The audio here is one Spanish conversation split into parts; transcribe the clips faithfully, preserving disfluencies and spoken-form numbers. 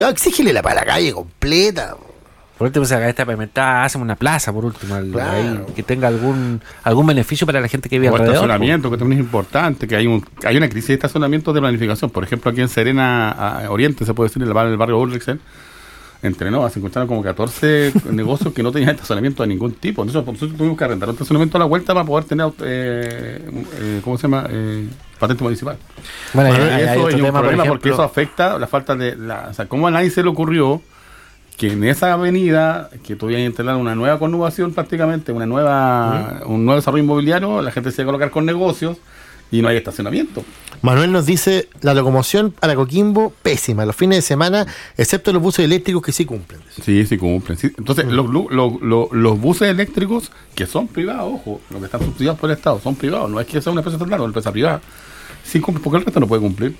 No, exígele la para la calle completa. Por último, se haga esta pavimentada, hacemos una plaza, por último, al- Claro. ahí, que tenga algún algún beneficio para la gente que vive O alrededor. estacionamiento, que también es importante, que hay un hay una crisis de estacionamiento de planificación. Por ejemplo, aquí en Serena a- Oriente, se puede decir, en el barrio, el barrio Ulrichsen, entre no, se encontraron como catorce negocios que no tenían estacionamiento de ningún tipo. Entonces, por eso tuvimos que arrendar un estacionamiento a la vuelta para poder tener, eh, eh, ¿cómo se llama? Eh, patente municipal. Bueno, Bueno, hay- hay eso otro es un tema, por problema porque ejemplo- eso afecta la falta de... La, o sea, ¿cómo a nadie se le ocurrió que en esa avenida, que todavía hay que instalar una nueva conurbación prácticamente, una nueva un nuevo desarrollo inmobiliario, la gente se va a colocar con negocios y no hay estacionamiento? Manuel nos dice, la locomoción para Coquimbo, pésima, los fines de semana, excepto los buses eléctricos que sí cumplen. Sí, sí cumplen. Sí. Entonces, los, lu- lo- lo- los buses eléctricos, que son privados, ojo, los que están subsidiados por el Estado, son privados, no es que sea una empresa estatal o una empresa privada. Sí cumplen, porque el resto no puede cumplir.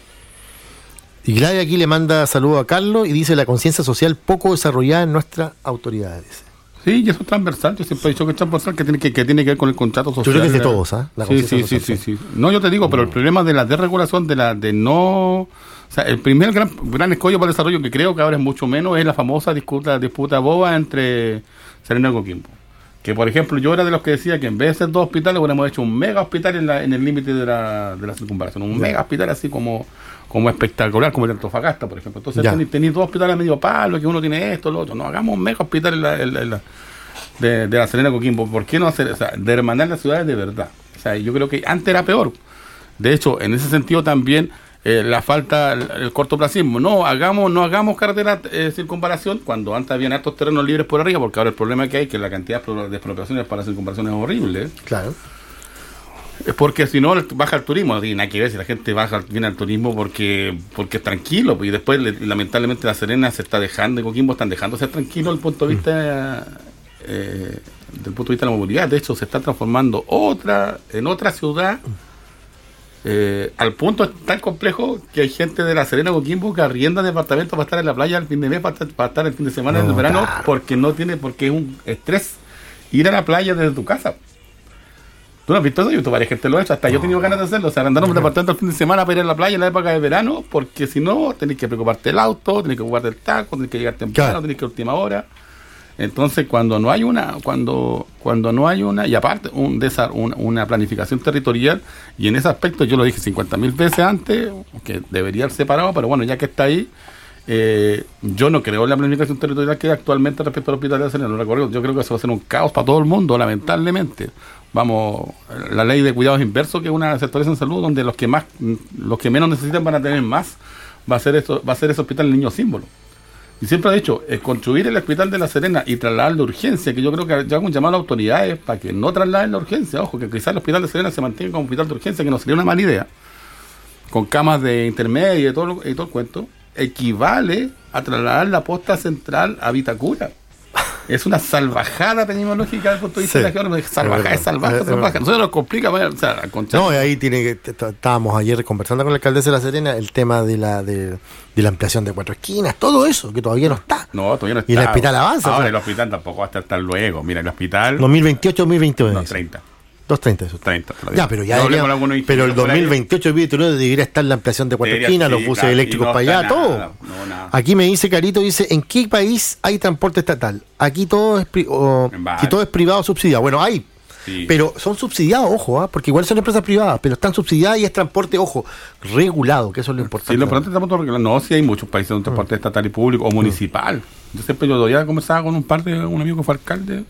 Y Gladys aquí le manda saludos a Carlos y dice la conciencia social poco desarrollada en nuestras autoridades. Sí, y eso es transversal. Yo siempre he dicho que es transversal, que tiene que, que tiene que ver con el contrato social. Yo creo que es de todos, ¿ah? La Sí, conciencia sí, sí, social. sí, sí. No, yo te digo, pero el problema de la desregulación, de la de no... O sea, el primer gran, gran escollo para el desarrollo, que creo que ahora es mucho menos, es la famosa disputa, disputa boba entre Serena y Coquimbo. Que, por ejemplo, yo era de los que decía que en vez de ser dos hospitales, hubiéramos hecho un mega hospital en, la, en el límite de la, de la circunvalación. Un Ya. mega hospital así como, como espectacular, como el de Antofagasta, por ejemplo. Entonces, Ya. tenéis tenéis dos hospitales a medio palo, que uno tiene esto, lo otro. No, hagamos un mega hospital en la, en la- en la- de, de la Serena Coquimbo. ¿Por qué no hacer, o sea, de hermanar las ciudades de verdad? O sea, yo creo que antes era peor. De hecho, en ese sentido también eh, la falta, el, el cortoplacismo. No hagamos, no hagamos carretera eh, circunvalación cuando antes habían hartos terrenos libres por arriba, porque ahora el problema que hay que la cantidad de expropiaciones para circunvalación es horrible. Claro. Es porque si no baja el turismo, no tiene nada que ver si la gente baja viene al turismo porque porque es tranquilo, pues, y después le- lamentablemente la Serena se está dejando, y Coquimbo están dejando ser tranquilo desde el punto de vista eh, del punto de vista de la movilidad. De hecho, se está transformando otra en otra ciudad eh, al punto es tan complejo que hay gente de la Serena Coquimbo que arrienda departamentos para estar en la playa el fin de mes, para estar, para estar el fin de semana No, en el verano, claro. porque no tiene, porque es un estrés ir a la playa desde tu casa. ¿Tú no has visto eso? Yo, varias gente lo ha hecho, hasta yo he tenido ganas de hacerlo. O sea, arrendaron un departamento el fin de semana para ir a la playa en la época de verano, porque si no, tenés que preocuparte del auto, tenés que ocuparte del taco, tenés que llegar temprano, Claro. tenés que ir a última hora. Entonces, cuando no hay una, cuando cuando no hay una, y aparte, un, desa- un- una planificación territorial, y en ese aspecto yo lo dije cincuenta mil veces antes, que debería ser separado, pero bueno, ya que está ahí, eh, yo no creo en la planificación territorial que hay actualmente respecto al hospital de la Serena. Lo recuerdo, yo creo que eso va a ser un caos para todo el mundo, lamentablemente. Vamos, la ley de cuidados inversos, que es una sectores en salud donde los que más, los que menos necesitan van a tener más, va a ser esto, va a ser ese hospital el niño símbolo. Y siempre he dicho, es construir el hospital de la Serena y trasladar la urgencia, que yo creo que ya hago un llamado a las autoridades para que no trasladen la urgencia. Ojo, que quizás el hospital de Serena se mantenga como hospital de urgencia, que no sería una mala idea, con camas de intermedio y todo, lo- y todo el cuento, equivale a trasladar la posta central a Vitacura. Es una salvajada epidemiológica desde el punto de vista Sí, de la geografía. Es salvajada, es es salvaje, verdad. es salvaje. Nosotros nos complica, bueno, o sea, al contrario. No, y ahí tiene que. t- t- Estábamos ayer conversando con la alcaldesa de La Serena el tema de la de, de la ampliación de cuatro esquinas, todo eso, que todavía no está. No, todavía no está. Y el hospital avanza, Ahora o sea. el hospital tampoco va a estar tan luego. Mira, el hospital... dos mil veintiocho dos mil veintiuno. No, treinta. doscientos treinta eso. treinta. te lo digo. Ya, pero ya Yo hablé debería- con algunos pero el ingenieros por ahí. dos mil veintiocho dos mil veintiuno debería estar la ampliación de cuatro Debería, esquinas, sí, los buses claro, eléctricos y no para está allá, nada, todo. no, nada. Aquí me dice Carito, dice, ¿en qué país hay transporte estatal? Aquí todo es pri- o- En varios. si todo es privado subsidiado. Bueno, hay, Sí. pero son subsidiados, ojo, ¿ah? Porque igual son empresas privadas, pero están subsidiadas y es transporte, ojo, regulado, que eso es lo importante. Sí, lo importante estamos todos arreglando. No, sí hay muchos países donde transporte estatal y público o municipal. Yo siempre yo todavía conversaba con un par de un amigo que fue alcalde,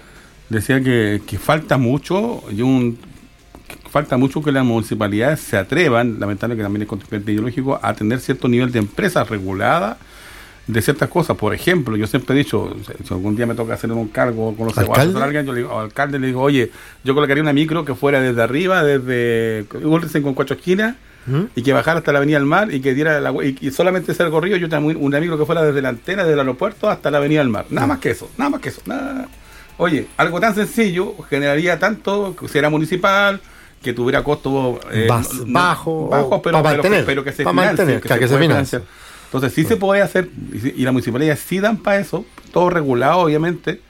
decía que, que falta mucho y un que falta mucho que las municipalidades se atrevan, lamentablemente que también es contingente ideológico, a tener cierto nivel de empresas reguladas de ciertas cosas. Por ejemplo, yo siempre he dicho, si algún día me toca hacer un cargo con los ¿Alcalde? a alguien, yo le digo, al alcalde le digo, oye, yo colocaría una micro que fuera desde arriba, desde Ulrichsen con cuatro esquinas, ¿Mm? y que bajara hasta la Avenida del Mar y que diera la, y, y solamente ese recorrido. Yo tenía un amigo que fuera desde la antena del aeropuerto hasta la Avenida del Mar, nada más que eso, nada más que eso, nada. Oye, algo tan sencillo generaría tanto que si era municipal, que tuviera costo eh, Bas- no- no- bajo, bajo, pero, pa' pero, mantener, pero que se pa' financie, mantener, que que se se puede financie. financiar. Entonces sí se puede hacer, y, sí- y las municipalidades sí dan para eso, todo regulado obviamente,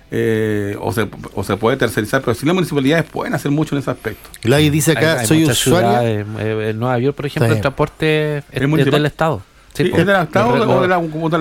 eh, o, se, o se puede tercerizar, pero sí las municipalidades pueden hacer mucho en ese aspecto. Gladys dice acá, Hay- hay soy muchas usuaria. ciudades, eh, en Nueva York, por ejemplo, Sí. el transporte es, es municipal. del Estado. Sí, ¿Es pues, de la Estado de- o de la, o de